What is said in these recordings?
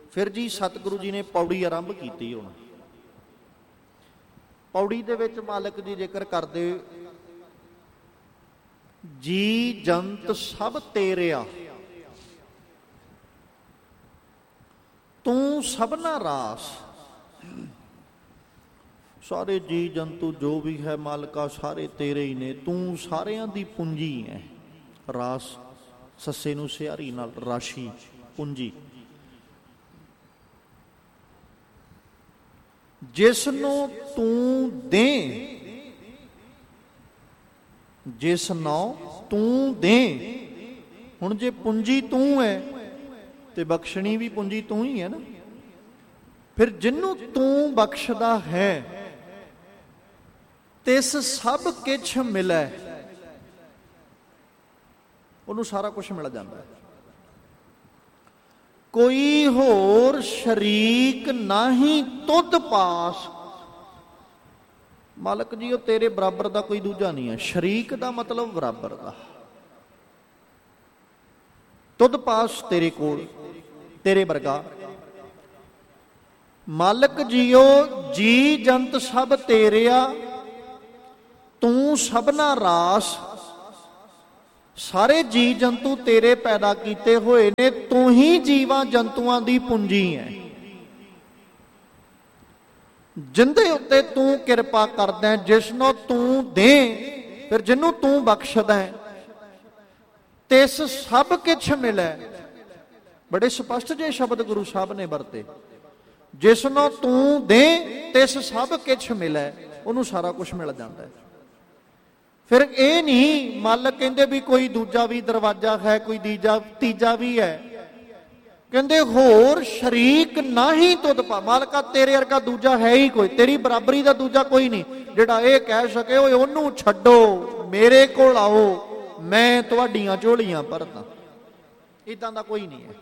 ਫਿਰ ਜੀ ਸਤਿਗੁਰੂ ਜੀ ਨੇ ਪੌੜੀ ਆਰੰਭ ਕੀਤੀ। ਹੁਣ ਪੌੜੀ ਦੇ ਵਿੱਚ ਮਾਲਕ ਜੀ ਜ਼ਿਕਰ ਕਰਦੇ, ਜੀ ਜੰਤ ਸਭ ਤੇਰਿਆ, ਤੂੰ ਸਭਨਾ ਰਾਸ। ਸਾਰੇ ਜੀ ਜੰਤੂ ਜੋ ਵੀ ਹੈ ਮਾਲਕਾ ਸਾਰੇ ਤੇਰੇ ਹੀ ਨੇ, ਤੂੰ ਸਾਰਿਆਂ ਦੀ ਪੂੰਜੀ ਹੈ। ਰਾਸ ਸੱਸੇ ਨੂੰ ਸਿਹਾਰੀ ਨਾਲ ਰਾਸ਼ੀ, ਪੂੰਜੀ। ਜਿਸ ਨੂੰ ਤੂੰ ਦੇ, ਜਿਸ ਨੂੰ ਤੂੰ ਦੇ। ਹੁਣ ਜੇ ਪੂੰਜੀ ਤੂੰ ਹੈ ਤੇ ਬਖਸ਼ਣੀ ਵੀ ਪੂੰਜੀ ਤੂੰ ਹੀ ਹੈ ਨਾ। ਫਿਰ ਜਿਹਨੂੰ ਤੂੰ ਬਖਸ਼ਦਾ ਹੈ ਤਿਸ ਸਭ ਕਿਛ ਮਿਲੈ, ਉਹਨੂੰ ਸਾਰਾ ਕੁਛ ਮਿਲ ਜਾਂਦਾ ਹੈ। ਕੋਈ ਹੋਰ ਸ਼ਰੀਕ ਨਾਹੀਂ ਤੁਧ ਪਾਸ। ਮਾਲਕ ਜੀ ਉਹ ਤੇਰੇ ਬਰਾਬਰ ਦਾ ਕੋਈ ਦੂਜਾ ਨਹੀਂ ਹੈ। ਸ਼ਰੀਕ ਦਾ ਮਤਲਬ ਬਰਾਬਰ ਦਾ। ਤੁਧ ਪਾਸ ਤੇਰੇ ਕੋਲ, ਤੇਰੇ ਵਰਗਾ। ਮਾਲਕ ਜੀਓ ਜੀ ਜੰਤ ਸਭ ਤੇਰਿਆ, ਤੂੰ ਸਭਨਾ ਰਾਸ। ਸਾਰੇ ਜੀ ਜੰਤੂ ਤੇਰੇ ਪੈਦਾ ਕੀਤੇ ਹੋਏ ਨੇ, ਤੂੰ ਹੀ ਜੀਵਾਂ ਜੰਤੂਆਂ ਦੀ ਪੂੰਜੀ ਹੈ। ਜਿੰਦੇ ਉੱਤੇ ਤੂੰ ਕਿਰਪਾ ਕਰਦਾ, ਜਿਸ ਨੂੰ ਤੂੰ ਦੇ, ਫਿਰ ਜਿਹਨੂੰ ਤੂੰ ਬਖਸ਼ਦਾ ਤਿਸ ਸਭ ਕੁਛ ਮਿਲੈ। ਬੜੇ ਸਪਸ਼ਟ ਜਿਹੇ ਸ਼ਬਦ ਗੁਰੂ ਸਾਹਿਬ ਨੇ ਵਰਤੇ। ਜਿਸ ਨੂੰ ਤੂੰ ਦੇ ਤਿਸ ਸਭ ਕੁਛ ਮਿਲੈ, ਉਹਨੂੰ ਸਾਰਾ ਕੁਛ ਮਿਲ ਜਾਂਦਾ ਹੈ। ਫਿਰ ਇਹ ਨਹੀਂ ਮਾਲਕ ਕਹਿੰਦੇ ਵੀ ਕੋਈ ਦੂਜਾ ਵੀ ਦਰਵਾਜ਼ਾ ਹੈ, ਕੋਈ ਤੀਜਾ ਵੀ ਹੈ। ਕਹਿੰਦੇ ਹੋਰ ਸ਼ਰੀਕ ਨਾਹੀਂ ਤੁਧ ਪਾ। ਮਾਲਕਾ ਤੇਰੇ ਵਰਗਾ ਦੂਜਾ ਹੈ ਹੀ ਕੋਈ, ਤੇਰੀ ਬਰਾਬਰੀ ਦਾ ਦੂਜਾ ਕੋਈ ਨਹੀਂ ਜਿਹੜਾ ਇਹ ਕਹਿ ਸਕੇ ਓਏ ਉਹਨੂੰ ਛੱਡੋ, ਮੇਰੇ ਕੋਲ ਆਓ, ਮੈਂ ਤੁਹਾਡੀਆਂ ਝੋਲੀਆਂ ਭਰਦਾ। ਇਦਾਂ ਦਾ ਕੋਈ ਨਹੀਂ ਹੈ।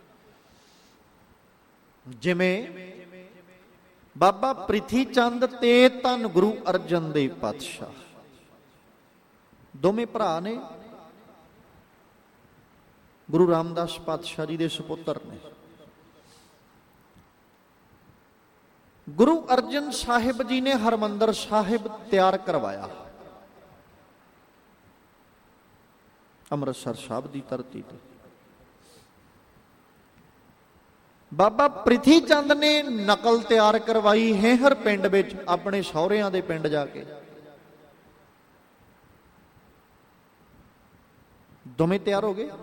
ਜਿਵੇਂ ਬਾਬਾ ਪ੍ਰਿਥੀ ਚੰਦ ਤੇ ਧੰਨ ਗੁਰੂ ਅਰਜਨ ਦੇਵ ਪਾਤਸ਼ਾਹ ਦੋਵੇਂ ਭਰਾ ਨੇ, ਗੁਰੂ ਰਾਮਦਾਸ ਪਾਤਸ਼ਾਹ ਜੀ ਦੇ ਸੁਪੁੱਤਰ ਨੇ। ਗੁਰੂ ਅਰਜਨ ਸਾਹਿਬ ਜੀ ਨੇ ਹਰਿਮੰਦਰ ਸਾਹਿਬ ਤਿਆਰ ਕਰਵਾਇਆ ਅੰਮ੍ਰਿਤਸਰ ਸਾਹਿਬ ਦੀ ਧਰਤੀ ਤੇ। ਬਾਬਾ ਪ੍ਰਿਥੀ ਚੰਦ ਨੇ ਨਕਲ ਤਿਆਰ ਕਰਵਾਈ ਹੇਹਰ ਪਿੰਡ ਵਿੱਚ, ਆਪਣੇ ਸਹੁਰਿਆਂ ਦੇ ਪਿੰਡ ਜਾ ਕੇ। ਦੋਵੇਂ ਤਿਆਰ ਹੋ ਗਏ।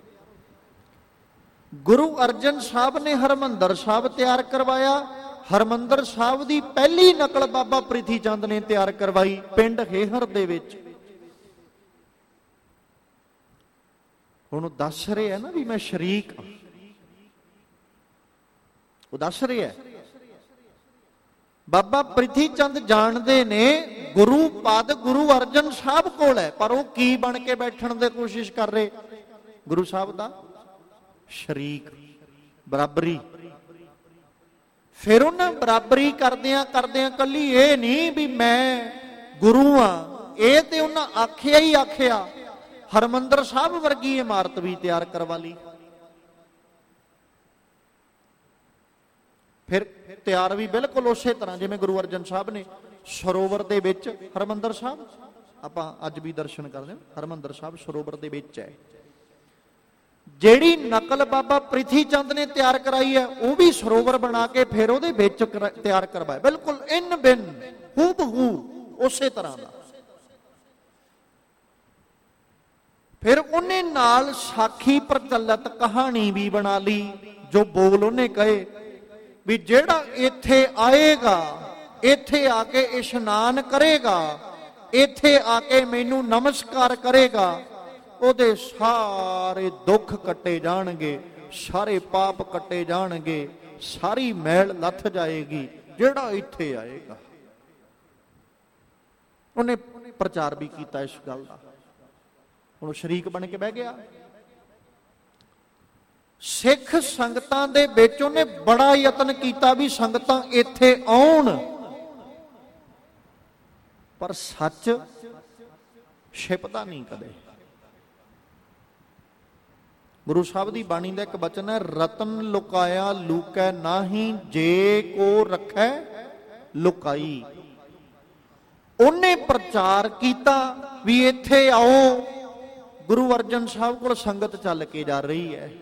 ਗੁਰੂ ਅਰਜਨ ਸਾਹਿਬ ਨੇ ਹਰਿਮੰਦਰ ਸਾਹਿਬ ਤਿਆਰ ਕਰਵਾਇਆ। ਹਰਿਮੰਦਰ ਸਾਹਿਬ ਦੀ ਪਹਿਲੀ ਨਕਲ ਬਾਬਾ ਪ੍ਰਿਥੀ ਚੰਦ ਨੇ ਤਿਆਰ ਕਰਵਾਈ ਪਿੰਡ ਹੇਹਰ ਦੇ ਵਿੱਚ। ਹੁਣ ਉਹ ਦੱਸ ਰਿਹਾ ਨਾ ਵੀ ਮੈਂ ਸ਼ਰੀਕ ਹਾਂ, ਉਹ ਦੱਸ ਰਿਹਾ। ਬਾਬਾ ਪ੍ਰਿਥੀ ਚੰਦ ਜਾਣਦੇ ਨੇ ਗੁਰੂ ਪਦ ਗੁਰੂ ਅਰਜਨ ਸਾਹਿਬ ਕੋਲ ਹੈ, ਪਰ ਉਹ ਕੀ ਬਣ ਕੇ ਬੈਠਣ ਦੀ ਕੋਸ਼ਿਸ਼ ਕਰ ਰਹੇ? ਗੁਰੂ ਸਾਹਿਬ ਦਾ ਸ਼ਰੀਕ, ਬਰਾਬਰੀ। ਫਿਰ ਉਹਨਾਂ ਬਰਾਬਰੀ ਕਰਦਿਆਂ ਕਰਦਿਆਂ ਕੱਲੀ ਇਹ ਨਹੀਂ ਵੀ ਮੈਂ ਗੁਰੂ ਆ, ਇਹ ਤੇ ਉਹਨਾਂ ਆਖਿਆ ਹੀ ਆਖਿਆ ਹਰਿਮੰਦਰ ਸਾਹਿਬ ਵਰਗੀ ਇਮਾਰਤ ਵੀ ਤਿਆਰ ਕਰਵਾ ਲਈ। ਫਿਰ ਤਿਆਰ ਵੀ ਬਿਲਕੁਲ ਉਸੇ ਤਰ੍ਹਾਂ ਜਿਵੇਂ ਗੁਰੂ ਅਰਜਨ ਸਾਹਿਬ ਨੇ ਸਰੋਵਰ ਦੇ ਵਿੱਚ ਹਰਿਮੰਦਰ ਸਾਹਿਬ, ਆਪਾਂ ਅੱਜ ਵੀ ਦਰਸ਼ਨ ਕਰਦੇ ਹਾਂ, ਹਰਿਮੰਦਰ ਸਾਹਿਬ ਸਰੋਵਰ ਦੇ ਵਿੱਚ ਹੈ। ਜਿਹੜੀ ਨਕਲ ਬਾਬਾ ਪ੍ਰਿਥੀ ਚੰਦ ਨੇ ਤਿਆਰ ਕਰਾਈ ਹੈ ਉਹ ਵੀ ਸਰੋਵਰ ਬਣਾ ਕੇ ਫਿਰ ਉਹਦੇ ਵਿੱਚ ਤਿਆਰ ਕਰਵਾਇਆ, ਬਿਲਕੁਲ ਇਨ ਬਿਨ ਹੂ ਬਹੂ ਉਸੇ ਤਰ੍ਹਾਂ ਦਾ। ਫਿਰ ਉਹਨੇ ਨਾਲ ਸਾਖੀ ਪ੍ਰਚਲਿਤ ਕਹਾਣੀ ਵੀ ਬਣਾ ਲਈ, ਜੋ ਬੋਲ ਉਹਨੇ ਕਹੇ ਵੀ ਜਿਹੜਾ ਇੱਥੇ ਆਏਗਾ, ਇੱਥੇ ਆ ਕੇ ਇਸ਼ਨਾਨ ਕਰੇਗਾ, ਇੱਥੇ ਆ ਕੇ ਮੈਨੂੰ ਨਮਸਕਾਰ ਕਰੇਗਾ, ਉਹਦੇ ਸਾਰੇ ਦੁੱਖ ਕੱਟੇ ਜਾਣਗੇ, ਸਾਰੇ ਪਾਪ ਕੱਟੇ ਜਾਣਗੇ, ਸਾਰੀ ਮੈਲ ਲੱਥ ਜਾਏਗੀ ਜਿਹੜਾ ਇੱਥੇ ਆਏਗਾ। ਉਹਨੇ ਪ੍ਰਚਾਰ ਵੀ ਕੀਤਾ ਇਸ ਗੱਲ ਦਾ। ਹੁਣ ਸ਼ਰੀਕ ਬਣ ਕੇ ਬਹਿ ਗਿਆ। ਸਿੱਖ ਸੰਗਤਾਂ ਦੇ ਵਿੱਚ ਉਹਨੇ ਬੜਾ ਯਤਨ ਕੀਤਾ ਵੀ ਸੰਗਤਾਂ ਇੱਥੇ ਆਉਣ, ਪਰ ਸੱਚ ਛਿਪਦਾ ਨਹੀਂ ਕਦੇ। ਗੁਰੂ ਸਾਹਿਬ ਦੀ ਬਾਣੀ ਦਾ ਇੱਕ ਬਚਨ ਹੈ, ਰਤਨ ਲੁਕਾਇਆ ਲੂਕੈ ਨਾਹੀਂ, ਜੇ ਕੋ ਰੱਖੈ ਲੁਕਾਈ। ਉਹਨੇ ਪ੍ਰਚਾਰ ਕੀਤਾ ਵੀ ਇੱਥੇ ਆਓ, ਗੁਰੂ ਅਰਜਨ ਸਾਹਿਬ ਕੋਲ ਸੰਗਤ ਚੱਲ ਕੇ ਜਾ ਰਹੀ ਹੈ।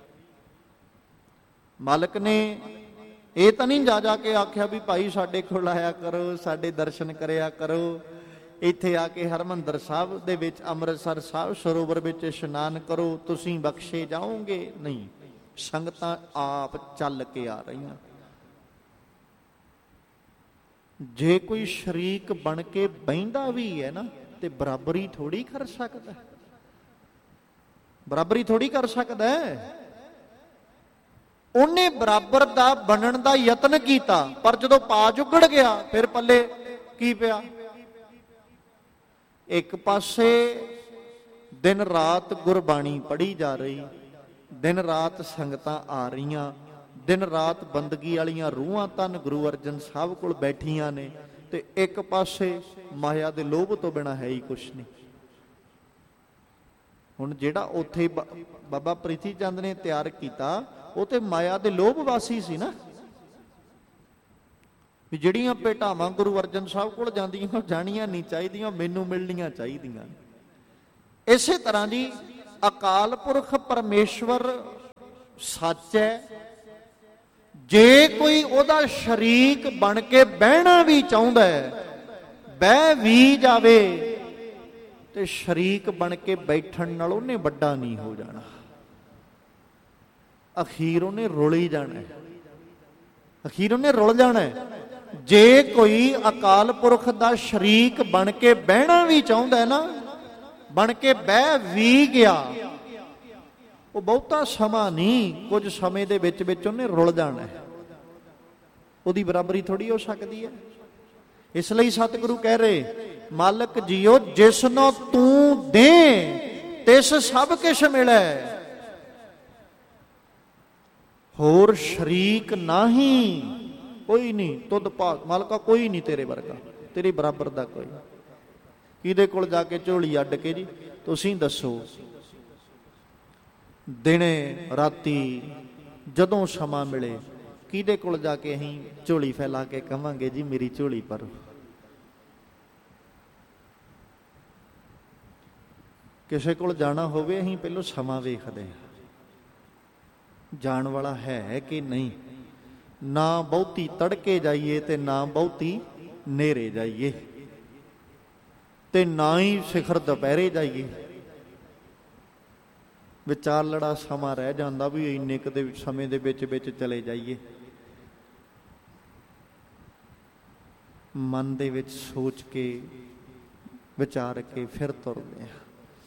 ਮਾਲਕ ਨੇ ਇਹ ਤਾਂ ਨਹੀਂ ਜਾ ਕੇ ਆਖਿਆ ਵੀ ਭਾਈ ਸਾਡੇ ਕੋਲ ਆਇਆ ਕਰੋ, ਸਾਡੇ ਦਰਸ਼ਨ ਕਰਿਆ ਕਰੋ, ਇੱਥੇ ਆ ਕੇ ਹਰਿਮੰਦਰ ਸਾਹਿਬ ਦੇ ਵਿੱਚ ਅੰਮ੍ਰਿਤਸਰ ਸਾਹਿਬ ਸਰੋਵਰ ਵਿੱਚ ਇਸ਼ਨਾਨ ਕਰੋ, ਤੁਸੀਂ ਬਖਸ਼ੇ ਜਾਓਗੇ। ਨਹੀਂ, ਸੰਗਤਾਂ ਆਪ ਚੱਲ ਕੇ ਆ ਰਹੀਆਂ। ਜੇ ਕੋਈ ਸ਼ਰੀਕ ਬਣ ਕੇ ਬਹਿੰਦਾ ਵੀ ਹੈ ਨਾ, ਤੇ ਬਰਾਬਰੀ ਥੋੜੀ ਕਰ ਸਕਦਾ, ਬਰਾਬਰੀ ਥੋੜੀ ਕਰ ਸਕਦਾ। ਉਹਨੇ ਬਰਾਬਰ ਦਾ ਬਣਨ ਦਾ ਯਤਨ ਕੀਤਾ, ਪਰ ਜਦੋਂ ਪਾ ਚੁੱਕੜ ਗਿਆ ਫਿਰ ਪੱਲੇ ਕੀ ਪਿਆ? ਇੱਕ ਪਾਸੇ ਦਿਨ ਰਾਤ ਗੁਰਬਾਣੀ ਪੜ੍ਹੀ ਜਾ ਰਹੀ, ਦਿਨ ਰਾਤ ਸੰਗਤਾਂ ਆ ਰਹੀਆਂ, ਦਿਨ ਰਾਤ ਬੰਦਗੀ ਵਾਲੀਆਂ ਰੂਹਾਂ ਧੰਨ ਗੁਰੂ ਅਰਜਨ ਸਾਹਿਬ ਕੋਲ ਬੈਠੀਆਂ ਨੇ, ਤੇ ਇੱਕ ਪਾਸੇ ਮਾਇਆ ਦੇ ਲੋਭ ਤੋਂ ਬਿਨਾਂ ਹੈ ਹੀ ਕੁਛ ਨਹੀਂ। ਹੁਣ ਜਿਹੜਾ ਉੱਥੇ ਬਾਬਾ ਪ੍ਰੀਤੀ ਚੰਦ ਨੇ ਤਿਆਰ ਕੀਤਾ, ਉਹ ਤੇ ਮਾਇਆ ਦੇ ਲੋਭ ਵਾਸੀ ਸੀ ਨਾ, ਵੀ ਜਿਹੜੀਆਂ ਭੇਟਾਵਾਂ ਗੁਰੂ ਅਰਜਨ ਸਾਹਿਬ ਕੋਲ ਜਾਂਦੀਆਂ ਉਹ ਜਾਣੀਆਂ ਨਹੀਂ ਚਾਹੀਦੀਆਂ, ਮੈਨੂੰ ਮਿਲਣੀਆਂ ਚਾਹੀਦੀਆਂ। ਇਸੇ ਤਰ੍ਹਾਂ ਜੀ ਅਕਾਲ ਪੁਰਖ ਪਰਮੇਸ਼ਵਰ ਸੱਚ ਹੈ। ਜੇ ਕੋਈ ਉਹਦਾ ਸ਼ਰੀਕ ਬਣ ਕੇ ਬਹਿਣਾ ਵੀ ਚਾਹੁੰਦਾ ਹੈ, ਬਹਿ ਵੀ ਜਾਵੇ, ਤੇ ਸ਼ਰੀਕ ਬਣ ਕੇ ਬੈਠਣ ਨਾਲ ਉਹਨੇ ਵੱਡਾ ਨਹੀਂ ਹੋ ਜਾਣਾ, ਅਖੀਰ ਉਹਨੇ ਰੁਲ ਹੀ ਜਾਣਾ, ਅਖੀਰ ਉਹਨੇ ਰੁਲ ਜਾਣਾ। ਜੇ ਕੋਈ ਅਕਾਲ ਪੁਰਖ ਦਾ ਸ਼ਰੀਕ ਬਣ ਕੇ ਬਹਿਣਾ ਵੀ ਚਾਹੁੰਦਾ ਨਾ, ਬਣ ਕੇ ਬਹਿ ਵੀ ਗਿਆ, ਉਹ ਬਹੁਤਾ ਸਮਾਂ ਨਹੀਂ, ਕੁਝ ਸਮੇਂ ਦੇ ਵਿੱਚ ਵਿੱਚ ਉਹਨੇ ਰੁਲ ਜਾਣਾ, ਉਹਦੀ ਬਰਾਬਰੀ ਥੋੜੀ ਹੋ ਸਕਦੀ ਹੈ। ਇਸ ਲਈ ਸਤਿਗੁਰੂ ਕਹਿ ਰਹੇ, ਮਾਲਕ ਜੀਓ ਜਿਸਨੋਂ ਤੂੰ ਦੇ ਤਿਸ ਸਭ ਕਿਛ ਮਿਲੈ, ਹੋਰ ਸ਼ਰੀਕ ਨਹੀਂ ਕੋਈ ਨਹੀਂ, ਤੁਧ ਭਾਗ ਮਾਲਕਾ ਕੋਈ ਨਹੀਂ ਤੇਰੇ ਵਰਗਾ, ਤੇਰੀ ਬਰਾਬਰ ਦਾ ਕੋਈ। ਕਿਹਦੇ ਕੋਲ ਜਾ ਕੇ ਝੋਲੀ ਅੱਡ ਕੇ ਜੀ ਤੁਸੀਂ ਦੱਸੋ, ਦਿਨੇ ਰਾਤੀ ਜਦੋਂ ਸਮਾਂ ਮਿਲੇ, ਕਿਹਦੇ ਕੋਲ ਜਾ ਕੇ ਅਸੀਂ ਝੋਲੀ ਫੈਲਾ ਕੇ ਕਵਾਂਗੇ ਜੀ ਮੇਰੀ ਝੋਲੀ ਭਰੋ? ਕਿਸੇ ਕੋਲ ਜਾਣਾ ਹੋਵੇ, ਅਸੀਂ ਪਹਿਲਾਂ ਸਮਾਂ ਵੇਖਦੇ ਹਾਂ, ਜਾਣ ਵਾਲਾ ਹੈ ਕਿ ਨਹੀਂ। ਨਾ ਬਹੁਤੀ ਤੜਕੇ ਜਾਈਏ ਤੇ ਨਾ ਬਹੁਤੀ ਨੇਰੇ ਜਾਈਏ, ਤੇ ਨਾ ਹੀ ਸਿਖਰ ਦੁਪਹਿਰੇ ਜਾਈਏ। ਵਿਚਾਰ ਲੜਾ ਸਮਾਂ ਰਹਿ ਜਾਂਦਾ ਵੀ ਇੰਨੇ ਕੁ ਦੇ ਸਮੇਂ ਦੇ ਵਿੱਚ ਵਿੱਚ ਚਲੇ ਜਾਈਏ। ਮਨ ਦੇ ਵਿੱਚ ਸੋਚ ਕੇ ਵਿਚਾਰ ਕੇ ਫਿਰ ਤੁਰਦੇ ਹਾਂ।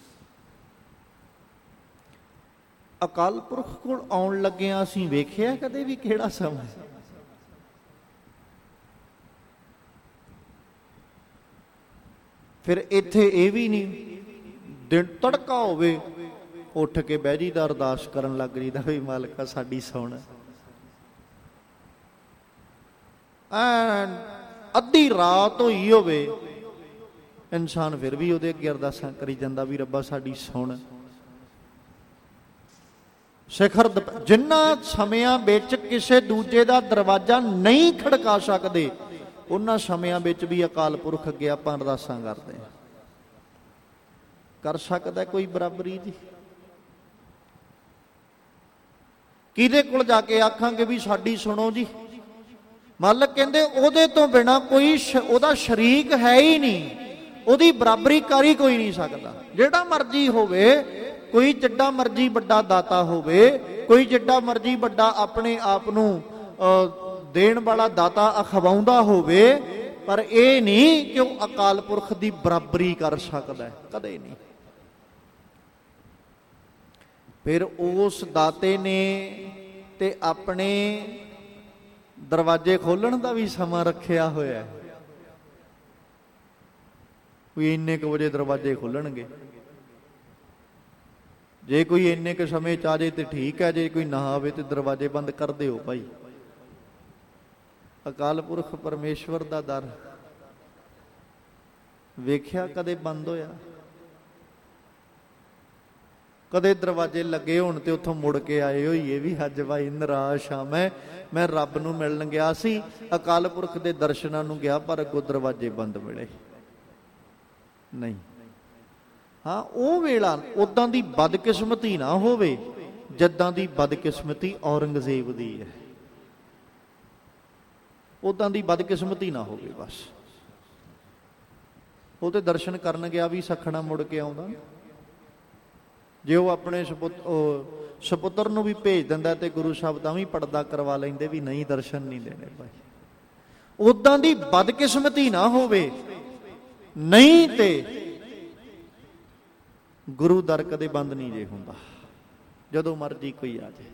ਅਕਾਲ ਪੁਰਖ ਕੋਲ ਆਉਣ ਲੱਗਿਆ ਅਸੀਂ ਵੇਖਿਆ ਕਦੇ ਵੀ ਕਿਹੜਾ ਸਮਾਂ? ਫਿਰ ਇੱਥੇ ਇਹ ਵੀ ਨਹੀਂ, ਦਿਨ ਤੜਕਾ ਹੋਵੇ ਉੱਠ ਕੇ ਬਹਿ ਜੀਦਾ, ਅਰਦਾਸ ਕਰਨ ਲੱਗ ਜੀਦਾ ਵੀ ਮਾਲਕਾ ਸਾਡੀ ਸੁਣ। ਅੱਧੀ ਰਾਤ ਹੋਈ ਹੋਵੇ, ਇਨਸਾਨ ਫਿਰ ਵੀ ਉਹਦੇ ਅੱਗੇ ਅਰਦਾਸਾਂ ਕਰੀ ਜਾਂਦਾ ਵੀ ਰੱਬਾ ਸਾਡੀ ਸੁਣ। ਸਿਖਰ ਜਿਨ੍ਹਾਂ ਸਮਿਆਂ ਵਿੱਚ ਕਿਸੇ ਦੂਜੇ ਦਾ ਦਰਵਾਜ਼ਾ ਨਹੀਂ ਖੜਕਾ ਸਕਦੇ, ਉਹਨਾਂ ਸਮਿਆਂ ਵਿੱਚ ਵੀ ਅਕਾਲ ਪੁਰਖ ਅੱਗੇ ਆਪਾਂ ਅਰਦਾਸਾਂ ਕਰਦੇ ਹਾਂ। ਕਰ ਸਕਦਾ ਕੋਈ ਬਰਾਬਰੀ ਜੀ? ਕਿਹਦੇ ਕੋਲ ਜਾ ਕੇ ਆਖਾਂਗੇ ਵੀ ਸਾਡੀ ਸੁਣੋ ਜੀ? ਮਾਲਕ ਕਹਿੰਦੇ ਉਹਦੇ ਤੋਂ ਬਿਨਾਂ ਕੋਈ ਉਹਦਾ ਸ਼ਰੀਕ ਹੈ ਹੀ ਨਹੀਂ, ਉਹਦੀ ਬਰਾਬਰੀ ਕਰ ਹੀ ਕੋਈ ਨਹੀਂ ਸਕਦਾ। ਜਿਹੜਾ ਮਰਜ਼ੀ ਹੋਵੇ, ਕੋਈ ਜਿੱਡਾ ਮਰਜ਼ੀ ਵੱਡਾ ਦਾਤਾ ਹੋਵੇ, ਕੋਈ ਜਿੱਡਾ ਮਰਜ਼ੀ ਵੱਡਾ ਆਪਣੇ ਆਪ ਨੂੰ ਦੇਣ ਵਾਲਾ ਦਾਤਾ ਅਖਵਾਉਂਦਾ ਹੋਵੇ, ਪਰ ਇਹ ਨਹੀਂ ਕਿ ਉਹ ਅਕਾਲ ਪੁਰਖ ਦੀ ਬਰਾਬਰੀ ਕਰ ਸਕਦਾ, ਕਦੇ ਨਹੀਂ। ਫਿਰ ਉਸ ਦਾਤੇ ਨੇ ਤੇ ਆਪਣੇ ਦਰਵਾਜ਼ੇ ਖੋਲਣ ਦਾ ਵੀ ਸਮਾਂ ਰੱਖਿਆ ਹੋਇਆ, ਕੋਈ ਇੰਨੇ ਕੁ ਵਜੇ ਦਰਵਾਜ਼ੇ ਖੁੱਲਣਗੇ। ਜੇ ਕੋਈ ਇੰਨੇ ਕੁ ਸਮੇਂ ਚ ਆ ਜਾਏ ਤੇ ਠੀਕ ਹੈ, ਜੇ ਕੋਈ ਨਾ ਆਵੇ ਤੇ ਦਰਵਾਜ਼ੇ ਬੰਦ ਕਰ ਦਿਓ ਭਾਈ। ਅਕਾਲ ਪੁਰਖ ਪਰਮੇਸ਼ਵਰ ਦਾ ਦਰ ਵੇਖਿਆ ਕਦੇ ਬੰਦ ਹੋਇਆ? ਕਦੇ ਦਰਵਾਜ਼ੇ ਲੱਗੇ ਹੋਣ ਤੇ ਉੱਥੋਂ ਮੁੜ ਕੇ ਆਏ ਹੋਈਏ ਵੀ ਅੱਜ ਭਾਈ ਨਿਰਾਸ਼ ਹਾਂ ਮੈਂ ਰੱਬ ਨੂੰ ਮਿਲਣ ਗਿਆ ਸੀ, ਅਕਾਲ ਪੁਰਖ ਦੇ ਦਰਸ਼ਨਾਂ ਨੂੰ ਗਿਆ, ਪਰ ਅੱਗੋਂ ਦਰਵਾਜ਼ੇ ਬੰਦ ਮਿਲੇ। ਨਹੀਂ, ਹਾਂ ਉਹ ਵੇਲਾ ਉਦਾਂ ਦੀ ਬਦਕਿਸਮਤੀ ਨਾ ਹੋਵੇ ਜਿੱਦਾਂ ਦੀ ਬਦਕਿਸਮਤੀ ਔਰੰਗਜ਼ੇਬ ਦੀ ਹੈ। ਉਦਾਂ ਦੀ ਬਦਕਿਸਮਤੀ ਨਾ ਹੋਵੇ ਬਸ। ਉਹ ਤੇ ਦਰਸ਼ਨ ਕਰਨ ਗਿਆ ਵੀ ਸਖਣਾ ਮੁੜ ਕੇ ਆਉਂਦਾ। ਜੇ ਉਹ ਆਪਣੇ ਸਪੁੱਤਰ ਨੂੰ ਵੀ ਭੇਜ ਦਿੰਦਾ ਤੇ ਗੁਰੂ ਸਾਹਿਬ ਤਾਂ ਵੀ ਪਰਦਾ ਕਰਵਾ ਲੈਂਦੇ ਵੀ ਨਹੀਂ, ਦਰਸ਼ਨ ਨਹੀਂ ਦੇਣੇ ਭਾਈ। ਉਦਾਂ ਦੀ ਬਦਕਿਸਮਤੀ ਨਾ ਹੋਵੇ, ਨਹੀਂ ਤੇ ਗੁਰੂ ਦਰ ਕਦੇ ਬੰਦ ਨਹੀਂ ਜੇ ਹੁੰਦਾ, ਜਦੋਂ ਮਰਜੀ ਕੋਈ ਆ ਜਾਏ।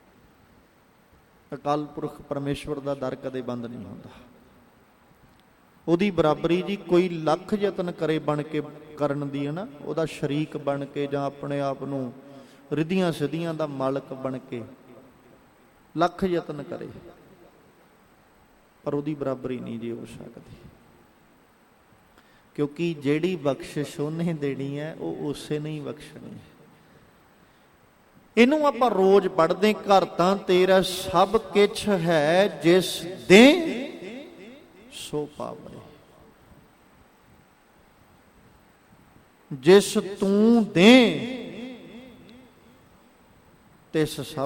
ਅਕਾਲ ਪੁਰਖ ਪਰਮੇਸ਼ਵਰ ਦਾ ਦਰ ਕਦੇ ਬੰਦ ਨਹੀਂ ਹੁੰਦਾ। ਉਹਦੀ ਬਰਾਬਰੀ ਜੀ ਕੋਈ ਲੱਖ ਯਤਨ ਕਰੇ ਬਣ ਕੇ ਕਰਨ ਦੀ, ਹੈ ਨਾ, ਉਹਦਾ ਸ਼ਰੀਕ ਬਣ ਕੇ ਜਾਂ ਆਪਣੇ ਆਪ ਨੂੰ ਰਿੱਧੀਆਂ ਸਿੱਧੀਆਂ ਦਾ ਮਾਲਕ ਬਣ ਕੇ ਲੱਖ ਯਤਨ ਕਰੇ, ਪਰ ਉਹਦੀ ਬਰਾਬਰੀ ਨਹੀਂ ਜੀ ਹੋ ਸਕਦੀ। ਕਿਉਂਕਿ ਜਿਹੜੀ ਬਖਸ਼ਿਸ਼ ਉਹਨੇ ਦੇਣੀ ਹੈ ਉਹ ਉਸੇ ਨੇ ਹੀ ਬਖਸ਼ਣੀ ਹੈ। ਇਹਨੂੰ ਆਪਾਂ ਰੋਜ਼ ਪੜ੍ਹਦੇ, ਘਰ ਤਾਂ ਤੇਰਾ ਸਭ ਕਿਛ ਹੈ, ਜਿਸ ਦੇ ਸੋ ਪਾਵੈ। ਜਿਸ ਤੂੰ ਦੇ ਤਿਸ ਸਭ